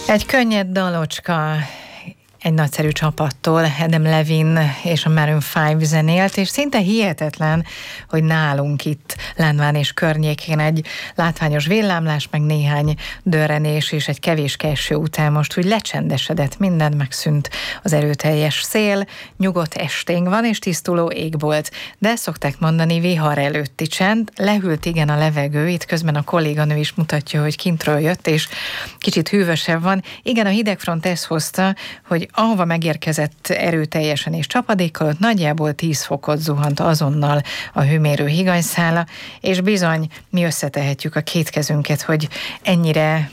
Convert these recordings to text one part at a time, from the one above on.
Egy könnyed dalocska egy nagyszerű csapattól, Adam Levine és a Maroon 5 zenélt, és szinte hihetetlen, hogy nálunk itt Lendván és környékén egy látványos villámlás, meg néhány dörrenés és egy kevés késő után most úgy lecsendesedett minden, megszűnt az erőteljes szél, nyugodt esténk van és tisztuló égbolt, de szokták mondani vihar előtti csend, lehűlt igen a levegő, itt közben a kolléganő is mutatja, hogy kintről jött, és kicsit hűvösebb van. Igen, a hidegfront ezt hozta, hogy ahova megérkezett erőteljesen és csapadékkal, ott nagyjából 10 fokot zuhant azonnal a hőmérő higanyszála, és bizony mi összetehetjük a két kezünket, hogy ennyire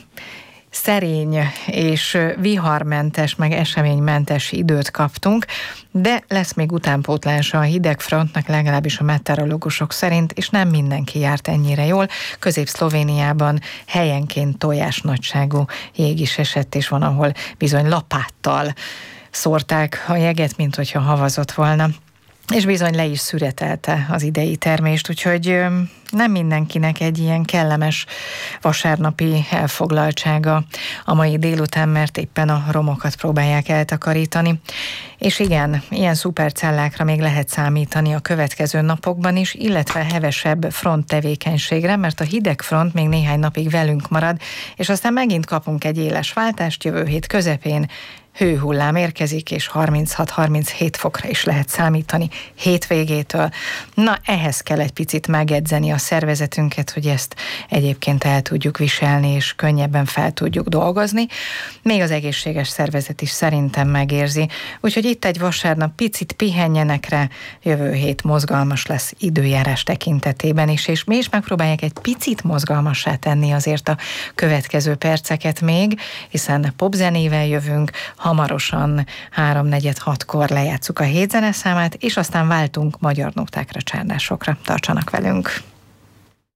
szerény és viharmentes, meg eseménymentes időt kaptunk, de lesz még utánpótlása a hidegfrontnak, legalábbis a meteorológusok szerint, és nem mindenki járt ennyire jól. Közép-Szlovéniában helyenként tojás nagyságú jég is esett, és van, ahol bizony lapáttal szórták a jeget, mint hogyha havazott volna. És bizony le is szüretelte az idei termést, úgyhogy nem mindenkinek egy ilyen kellemes vasárnapi elfoglaltsága a mai délután, mert éppen a romokat próbálják eltakarítani. És igen, ilyen szupercellákra még lehet számítani a következő napokban is, illetve hevesebb front tevékenységre, mert a hideg front még néhány napig velünk marad, és aztán megint kapunk egy éles váltást jövő hét közepén, hőhullám érkezik, és 36-37 fokra is lehet számítani hétvégétől. Na, ehhez kell egy picit megedzeni a szervezetünket, hogy ezt egyébként el tudjuk viselni, és könnyebben fel tudjuk dolgozni. Még az egészséges szervezet is szerintem megérzi. Úgyhogy itt egy vasárnap picit pihenjenek rá, jövő hét mozgalmas lesz időjárás tekintetében is, és mi is megpróbálják egy picit mozgalmassá tenni azért a következő perceket még, hiszen popzenével jövünk, hamarosan 3-4-6-kor lejátszuk a hétzeneszámát, és aztán váltunk magyar nótákra, csárdásokra. Tartsanak velünk!